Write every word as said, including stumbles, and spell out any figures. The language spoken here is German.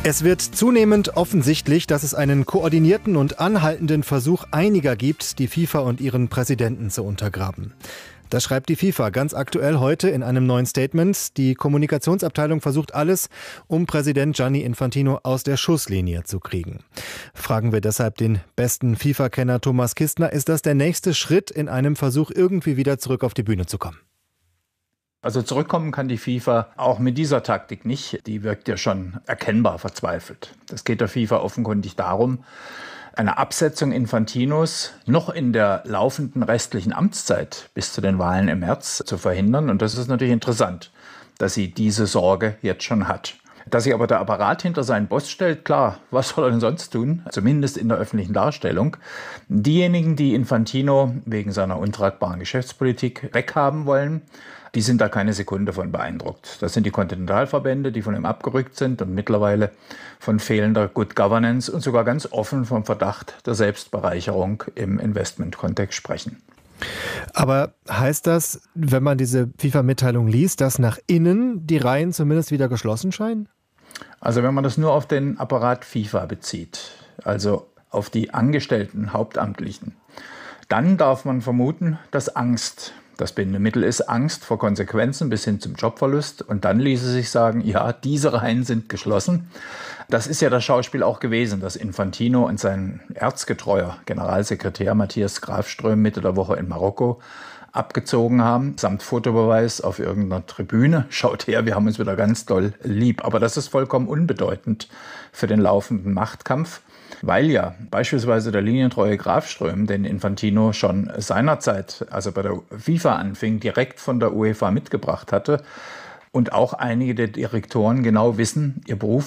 Es wird zunehmend offensichtlich, dass es einen koordinierten und anhaltenden Versuch einiger gibt, die FIFA und ihren Präsidenten zu untergraben. Das schreibt die FIFA ganz aktuell heute in einem neuen Statement. Die Kommunikationsabteilung versucht alles, um Präsident Gianni Infantino aus der Schusslinie zu kriegen. Fragen wir deshalb den besten FIFA-Kenner Thomas Kistner, ist das der nächste Schritt in einem Versuch, irgendwie wieder zurück auf die Bühne zu kommen? Also zurückkommen kann die FIFA auch mit dieser Taktik nicht. Die wirkt ja schon erkennbar verzweifelt. Es geht der FIFA offenkundig darum, eine Absetzung Infantinos noch in der laufenden restlichen Amtszeit bis zu den Wahlen im März zu verhindern. Und das ist natürlich interessant, dass sie diese Sorge jetzt schon hat. Dass sich aber der Apparat hinter seinen Boss stellt, klar, was soll er denn sonst tun? Zumindest in der öffentlichen Darstellung. Diejenigen, die Infantino wegen seiner untragbaren Geschäftspolitik weghaben wollen, die sind da keine Sekunde von beeindruckt. Das sind die Kontinentalverbände, die von ihm abgerückt sind und mittlerweile von fehlender Good Governance und sogar ganz offen vom Verdacht der Selbstbereicherung im Investmentkontext sprechen. Aber heißt das, wenn man diese FIFA-Mitteilung liest, dass nach innen die Reihen zumindest wieder geschlossen scheinen? Also wenn man das nur auf den Apparat FIFA bezieht, also auf die Angestellten, Hauptamtlichen, dann darf man vermuten, dass Angst das Bindemittel ist, Angst vor Konsequenzen bis hin zum Jobverlust. Und dann ließe sich sagen, ja, diese Reihen sind geschlossen. Das ist ja das Schauspiel auch gewesen, dass Infantino und sein erzgetreuer Generalsekretär Matthias Grafström Mitte der Woche in Marokko abgezogen haben, samt Fotobeweis auf irgendeiner Tribüne. Schaut her, wir haben uns wieder ganz doll lieb. Aber das ist vollkommen unbedeutend für den laufenden Machtkampf, weil ja beispielsweise der linientreue Grafström, den Infantino schon seinerzeit, als er bei der FIFA anfing, direkt von der UEFA mitgebracht hatte, und auch einige der Direktoren genau wissen, ihr Beruf